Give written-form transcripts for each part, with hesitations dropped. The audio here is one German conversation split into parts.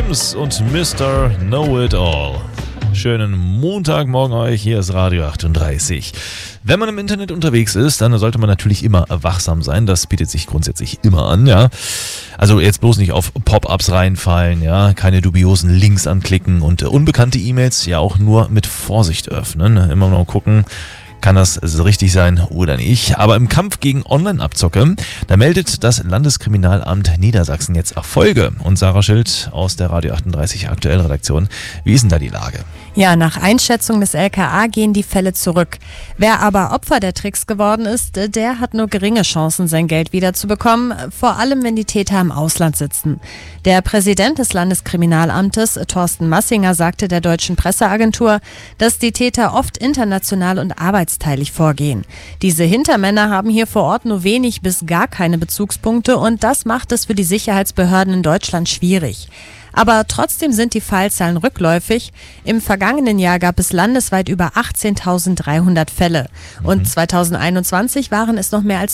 Wims und Mr. Know-It-All. Schönen Montagmorgen euch, hier ist Radio 38. Wenn man im Internet unterwegs ist, dann sollte man natürlich immer wachsam sein. Das bietet sich grundsätzlich immer an, ja. Also jetzt bloß nicht auf Pop-ups reinfallen, ja. Keine dubiosen Links anklicken und unbekannte E-Mails ja auch nur mit Vorsicht öffnen. Immer noch gucken, kann das richtig sein oder nicht. Aber im Kampf gegen Online-Abzocke, da meldet das Landeskriminalamt Niedersachsen jetzt Erfolge. Und Sarah Schild aus der Radio 38 Aktuell-Redaktion, wie ist denn da die Lage? Ja, nach Einschätzung des LKA gehen die Fälle zurück. Wer aber Opfer der Tricks geworden ist, der hat nur geringe Chancen, sein Geld wiederzubekommen, vor allem wenn die Täter im Ausland sitzen. Der Präsident des Landeskriminalamtes, Thorsten Massinger, sagte der deutschen Presseagentur, dass die Täter oft international und arbeitsteilig vorgehen. Diese Hintermänner haben hier vor Ort nur wenig bis gar keine Bezugspunkte und das macht es für die Sicherheitsbehörden in Deutschland schwierig. Aber trotzdem sind die Fallzahlen rückläufig. Im vergangenen Jahr gab es landesweit über 18.300 Fälle. Und 2021 waren es noch mehr als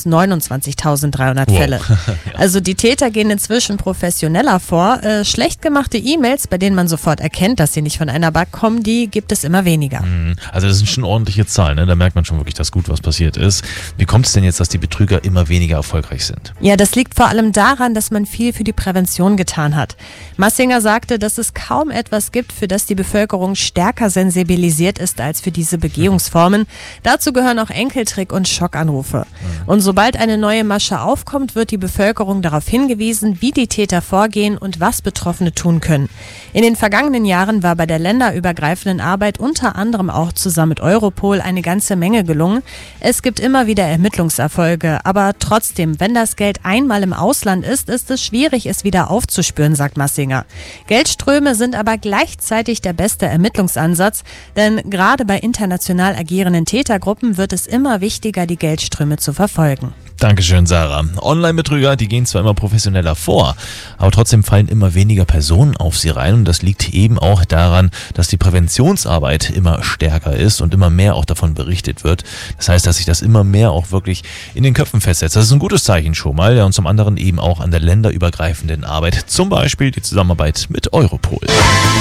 29.300 Fälle. Ja. Also die Täter gehen inzwischen professioneller vor. Schlecht gemachte E-Mails, bei denen man sofort erkennt, dass sie nicht von einer Bank kommen, die gibt es immer weniger. Also das sind schon ordentliche Zahlen, ne? Da merkt man schon wirklich, dass gut was passiert ist. Wie kommt es denn jetzt, dass die Betrüger immer weniger erfolgreich sind? Ja, das liegt vor allem daran, dass man viel für die Prävention getan hat. Massinger sagte, dass es kaum etwas gibt, für das die Bevölkerung stärker sensibilisiert ist als für diese Begehungsformen. Dazu gehören auch Enkeltrick- und Schockanrufe. Und sobald eine neue Masche aufkommt, wird die Bevölkerung darauf hingewiesen, wie die Täter vorgehen und was Betroffene tun können. In den vergangenen Jahren war bei der länderübergreifenden Arbeit unter anderem auch zusammen mit Europol eine ganze Menge gelungen. Es gibt immer wieder Ermittlungserfolge, aber trotzdem, wenn das Geld einmal im Ausland ist, ist es schwierig, es wieder aufzuspüren, sagt Massinger. Geldströme sind aber gleichzeitig der beste Ermittlungsansatz, denn gerade bei international agierenden Tätergruppen wird es immer wichtiger, die Geldströme zu verfolgen. Dankeschön, Sarah. Online-Betrüger, die gehen zwar immer professioneller vor, aber trotzdem fallen immer weniger Personen auf sie rein und das liegt eben auch daran, dass die Präventionsarbeit immer stärker ist und immer mehr auch davon berichtet wird. Das heißt, dass sich das immer mehr auch wirklich in den Köpfen festsetzt. Das ist ein gutes Zeichen schon mal, ja, und zum anderen eben auch an der länderübergreifenden Arbeit, zum Beispiel die Zusammenarbeit mit Europol.